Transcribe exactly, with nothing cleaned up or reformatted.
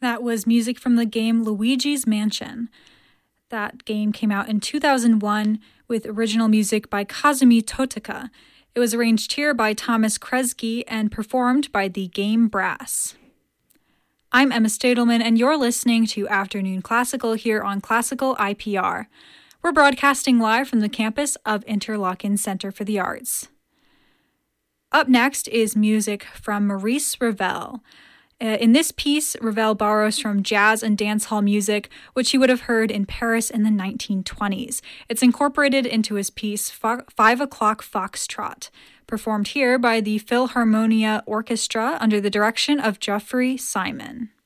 That was music from the game Luigi's Mansion. That game came out in two thousand one with original music by Kazumi Totaka. It was arranged here by Thomas Kresge and performed by the Game Brass. I'm Emma Stadelman, and you're listening to Afternoon Classical here on Classical I P R. We're broadcasting live from the campus of Interlochen Center for the Arts. Up next is music from Maurice Ravel. Uh, in this piece, Ravel borrows from jazz and dancehall music, which he would have heard in Paris in the nineteen twenties. It's incorporated into his piece Fo- Five O'Clock Foxtrot, performed here by the Philharmonia Orchestra under the direction of Geoffrey Simon.